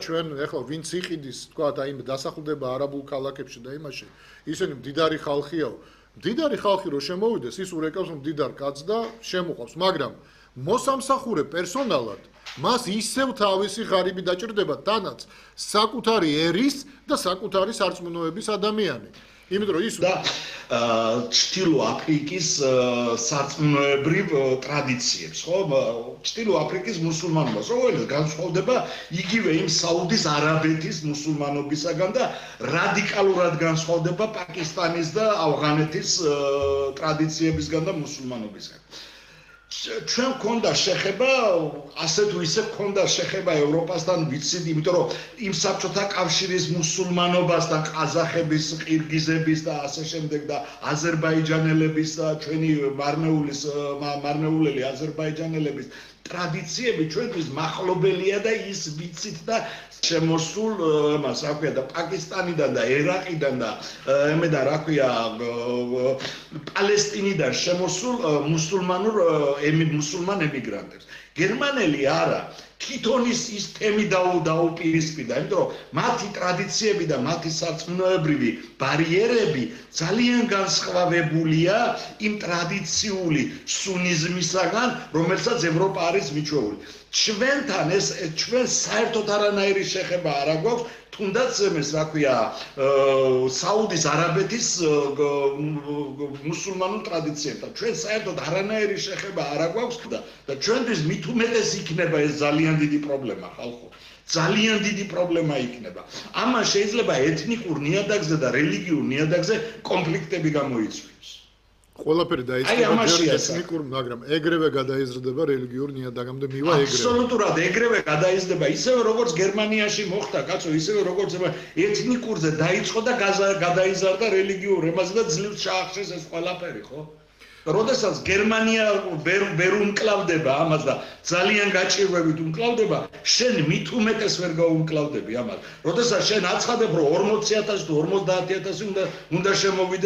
ჩვენ ეხლა ვინც იყიდის თქვა აი დასახლდება არაბულ ქალაქებში და იმაში ისინი მდიდარი ხალხიაო მდიდარი ხალხი რო შემოვიდეს ის ურეკავს მდიდარ კაცს და შემოყავს მაგრამ მოსამსახურე პერსონალად მას ისევ თავისი ღარიბი დაჭირდება თანაც საკუთარი ერის და საკუთარი სარწმუნოების ადამიანი იმიტომ რომ ის და ჩრდილო აფრიკის სარწმუნოებრივ ტრადიციებს ხო ჩრდილო აფრიკის მუსულმანობას რომელიც განსხვავდება იგივე იმ საუდის არაბეთის მუსულმანობისაგან და რადიკალურად განსხვავდება პაკისტანის და ავღანეთის ტრადიციებისგან და მუსულმანობისგან ჩვენ გქონდა შეხება ასე თუ ისე გქონდა შეხება ევროპასთან ვიცით იმიტომ რომ იმ საბჭოთა კავშირის მუსულმანობასთან ყაზახების ყირგიზების და ასე შემდეგ და აზერბაიჯანელების და ჩვენი მარნეულელი აზერბაიჯანელების ტრადიციები ჩვენთვის მახლობელია და ის ვიცით და შემოსულ მას რა ქვია და პაკისტანიდან და ერაყიდან და ემე და რა ქვია პალესტინიდან შემოსულ მუსულმან ემიგრანტებს გერმანელი არა თვითონ ის თემი დაუპირისპირდა იმიტომ რომ მათი ტრადიციები და მათი სარწმუნოებრივი ბარიერები ძალიან განსხვავებულია იმ ტრადიციული სუნიზმისაგან რომელსაც ევროპა არის მიჩვეული ჩვენთან ჩვენ საერთოდ არანაირი შეხება არ აქვს თუნდაც ეს რა ქვია საუდის არაბეთის მუსულმანურ ტრადიციებთან ჩვენ საერთოდ არანაირი შეხება არ აქვს და ჩვენთვის მით უმეტეს იქნება ეს ძალიან დიდი პრობლემა ხალხო ძალიან დიდი პრობლემა იქნება ამან შეიძლება ეთნიკურ ნიადაგზე და რელიგიურ ნიადაგზე კონფლიქტები გამოიწვიოს ყველაფერი დაიწყება ეთნიკურ, მაგრამ ეგრევე გადაიზრდება რელიგიურ ნიადაგამდე მივა ეგრევე. აბსოლუტურად ეგრევე გადაიზრდება, ისევე როგორც გერმანიაში მოხდა, კაცო, ისევე როგორც ეთნიკურზე დაიწყო და გადაიზარდა რელიგიურ ემაზე და ძლივს ჩაახშეს ეს ყველაფერი, ხო? როდესაც გერმანია ვერ უმკლავდება ამას და ძალიან გაჭირვებით უმკლავდება, შენ მით უმეტეს ვერ გაუმკლავდები ამას. როდესაც შენ აცხადებ, რომ 40,000 თუ 50,000 უნდა შემოვიდეს